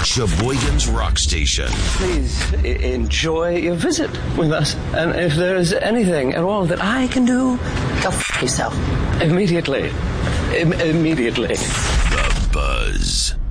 Sheboygan's Rock Station. Please enjoy your visit with us. And if there's anything at all that I can do, go f*** yourself. Immediately. Immediately. The Buzz.